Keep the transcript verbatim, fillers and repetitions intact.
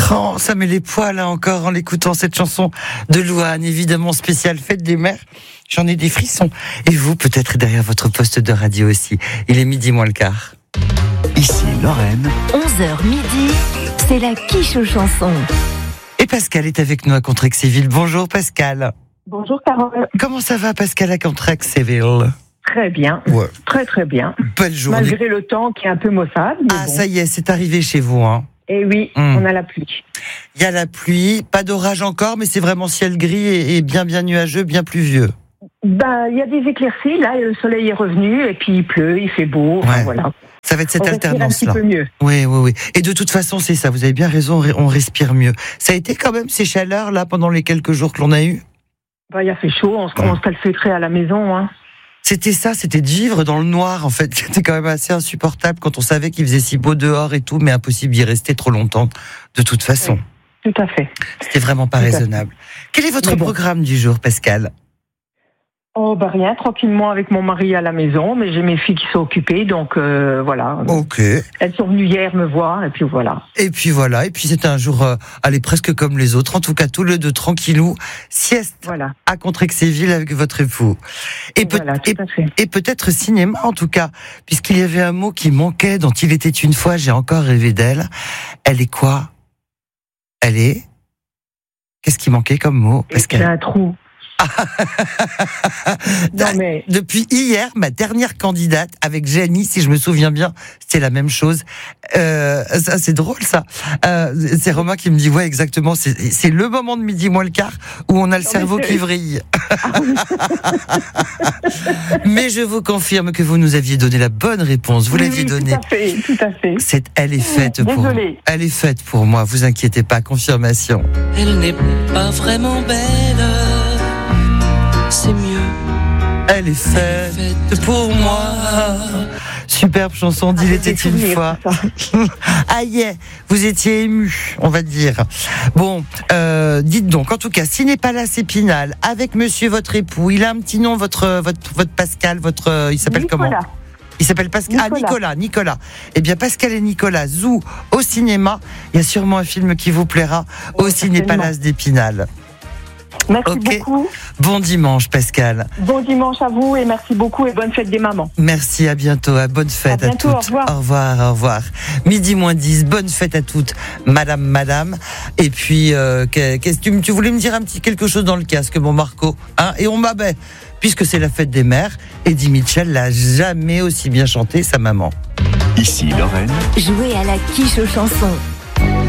Oh, ça met les poils là encore en l'écoutant, cette chanson de Louane, évidemment spéciale Fête des Mères. J'en ai des frissons. Et vous, peut-être derrière votre poste de radio aussi. Il est midi moins le quart. Ici Lorraine. onze heures midi, c'est la quiche aux chansons. Et Pascal est avec nous à Contrexéville. Bonjour Pascal. Bonjour Carole. Comment ça va Pascal à Contrexéville? Très bien, Ouais. très très bien. Belle journée. Malgré le temps qui est un peu maussade. Mais Ah bon. ça y est, c'est arrivé chez vous. Hein. Et oui, Mm. on a la pluie. Il y a la pluie, pas d'orage encore, mais c'est vraiment ciel gris et, et bien bien nuageux, bien pluvieux. Ben, il y a des éclaircies, là, et le soleil est revenu, et puis il pleut, il fait beau, enfin, Ouais. voilà. Ça va être cette On respire un petit alternance-là. peu mieux. Oui, oui, oui. Et de toute façon, c'est ça, vous avez bien raison, on ré- on respire mieux. Ça a été quand même ces chaleurs, là, pendant les quelques jours que l'on a eu. Ben, il a fait chaud, on se, on se calfeutrait à la maison, hein. C'était ça, c'était de vivre dans le noir, en fait. C'était quand même assez insupportable quand on savait qu'il faisait si beau dehors et tout, mais impossible d'y rester trop longtemps, de toute façon. Oui. Tout à fait. C'était vraiment pas Tout à fait. raisonnable. Quel est votre Mais bon. programme du jour, Pascal? Oh, ben rien, tranquillement avec mon mari à la maison, mais j'ai mes filles qui sont occupées, donc euh, voilà. Ok. Elles sont venues hier me voir, et puis voilà. Et puis voilà, et puis c'était un jour, euh, allez, presque comme les autres, en tout cas tous les deux tranquillou, sieste Voilà. à Contrexéville avec votre époux. Et, peut- voilà, tout et, à fait. et peut-être cinéma en tout cas, puisqu'il y avait un mot qui manquait, dont il était une fois, j'ai encore rêvé d'elle. Elle est quoi? Elle est... Qu'est-ce qui manquait comme mot, Et c'est Pascal? un trou. Non, mais Depuis hier, ma dernière candidate avec Jenny, si je me souviens bien, c'était la même chose. Euh, ça, c'est drôle, ça. Euh, c'est Romain qui me dit, ouais, exactement. C'est, c'est le moment de midi moins le quart où on a le Non, cerveau mais c'est- qui vrille. Mais je vous confirme que vous nous aviez donné la bonne réponse. Vous oui, l'aviez oui, donnée. Tout à fait, tout à fait. C'est, elle est faite pour. Désolée. Elle est faite pour moi. Vous inquiétez pas. Confirmation. Elle n'est pas vraiment belle, c'est mieux. Elle est faite pour moi. Superbe chanson d'Il Ah, était des une souvenirs, fois. ça. Ah yeah, vous étiez ému, on va dire. Bon, euh, dites donc, en tout cas, Ciné-Palace Épinal, avec monsieur votre époux, il a un petit nom, votre votre, votre Pascal, votre, euh, il s'appelle comment? Nicolas. Il s'appelle Pascal. Ah, Nicolas. Nicolas, Nicolas. Eh bien, Pascal et Nicolas, Zou, au cinéma. Il y a sûrement un film qui vous plaira au Oui, Ciné-Palace d'Épinal. Merci Ok. beaucoup. Bon dimanche, Pascal. Bon dimanche à vous et merci beaucoup et bonne fête des mamans. Merci, à bientôt, à bonne fête À bientôt, à au toutes. revoir. Au revoir, au revoir. Midi moins dix, bonne fête à toutes, madame, madame. Et puis, euh, qu'est- qu'est-ce que tu, tu voulais me dire un petit quelque chose dans le casque, mon Marco, hein? Et on m'abat, puisque c'est la fête des mères, Eddie Mitchell l'a jamais aussi bien chanté, sa maman. Ici Lorraine. Jouez à la quiche aux chansons.